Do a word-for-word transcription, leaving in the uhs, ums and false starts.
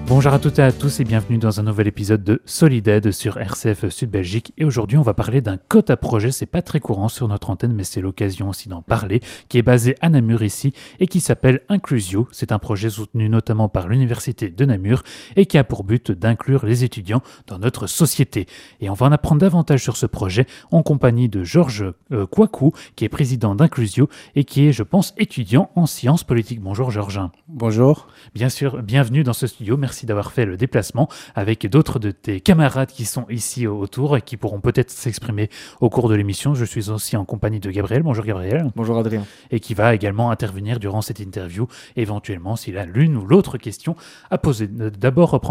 Bonjour à toutes et à tous et bienvenue dans un nouvel épisode de Solid sur R C F Sud Belgique. Et aujourd'hui, on va parler d'un quota projet. C'est pas très courant sur notre antenne, mais c'est l'occasion aussi d'en parler, qui est basé à Namur ici et qui s'appelle Inclusio. C'est un projet soutenu notamment par l'Université de Namur et qui a pour but d'inclure les étudiants dans notre société. Et on va en apprendre davantage sur ce projet en compagnie de Georges euh, Kouakou, qui est président d'Inclusio et qui est, je pense, étudiant en sciences politiques. Bonjour Georges. Bonjour. Bien sûr, bienvenue dans ce studio. Merci d'avoir fait le déplacement avec d'autres de tes camarades qui sont ici autour et qui pourront peut-être s'exprimer au cours de l'émission. Je suis aussi en compagnie de Gabriel. Bonjour Gabriel. Bonjour Adrien. Et qui va également intervenir durant cette interview, éventuellement s'il a l'une ou l'autre question à poser. D'abord, reprendre